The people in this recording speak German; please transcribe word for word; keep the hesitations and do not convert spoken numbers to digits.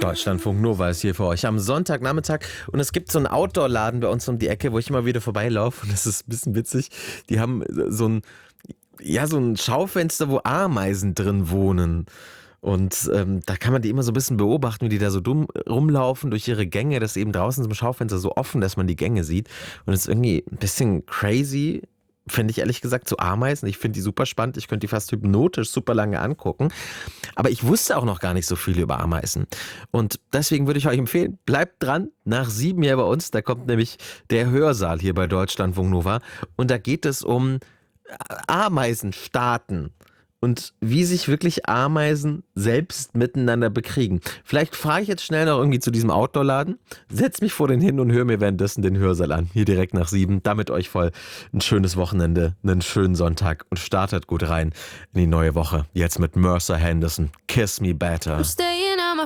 Deutschlandfunk Nova ist hier für euch am Sonntagnachmittag und es gibt so einen Outdoor-Laden bei uns um die Ecke, wo ich immer wieder vorbeilaufe und das ist ein bisschen witzig. Die haben so ein, ja, so ein Schaufenster, wo Ameisen drin wohnen. Und ähm, da kann man die immer so ein bisschen beobachten, wie die da so dumm rumlaufen durch ihre Gänge. Das ist eben draußen zum Schaufenster so offen, dass man die Gänge sieht. Und es ist irgendwie ein bisschen crazy, finde ich ehrlich gesagt, zu Ameisen. Ich finde die super spannend. Ich könnte die fast hypnotisch super lange angucken. Aber ich wusste auch noch gar nicht so viel über Ameisen. Und deswegen würde ich euch empfehlen, bleibt dran. Nach sieben hier bei uns, da kommt nämlich der Hörsaal hier bei Deutschlandfunk Nova. Und da geht es um Ameisenstaaten. Und wie sich wirklich Ameisen selbst miteinander bekriegen. Vielleicht fahre ich jetzt schnell noch irgendwie zu diesem Outdoor-Laden, setz mich vor den hin und höre mir währenddessen den Hörsaal an. Hier direkt nach sieben. Damit euch voll ein schönes Wochenende, einen schönen Sonntag und startet gut rein in die neue Woche. Jetzt mit Mercer Henderson. Kiss Me Better. I'm staying at my